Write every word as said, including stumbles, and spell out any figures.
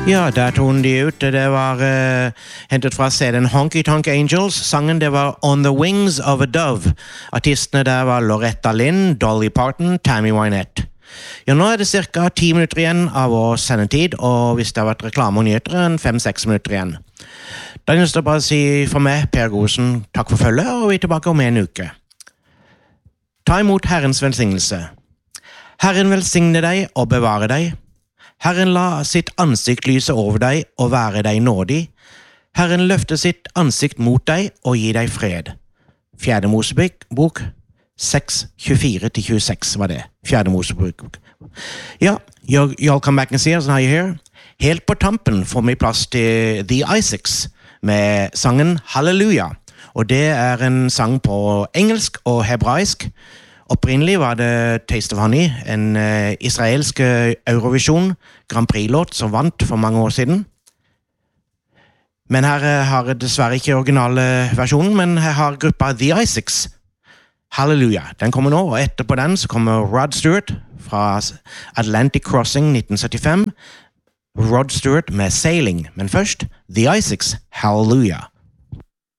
Ja, der tog de ut. Det var uh, hentet fra C D-en Honky Tonk Angels. Sangen det var On the Wings of a Dove. Artistene der var Loretta Lynn, Dolly Parton, Tammy Wynette. Ja, nå er det cirka ti minutter igjen av vår sendetid, og hvis det har vært reklame og nyheter, en fem-seks minutter igjen. Da er det bare å si for meg, Per Gosen, takk for følget, og vi er tilbake om en uke. Ta imot Herrens velsignelse. Herren velsigne deg og bevare deg. Herren la sitt ansikt lyse over deg og være deg nådig. Herren løfte sitt ansikt mot deg og gi deg fred. Fjerde Mosebok, seks tjuefire til tjueseks var det. Fjerde Mosebok. Ja, y'all come back and see us, now you're here. Helt på tampen får vi plass til The Isaacs med sangen Halleluja. Og det er en sang på engelsk og hebraisk. Opprinnelig var det Taste of Honey, en uh, israelsk Eurovision Grand Prix-låt som vant for mange år siden. Men her uh, har jeg dessverre ikke originale versjonen, men her har gruppa The Isaacs. Halleluja. Den kommer nå, og etterpå den så kommer Rod Stewart fra Atlantic Crossing nitten syttifem. Rod Stewart med Sailing, men først The Isaacs, Halleluja.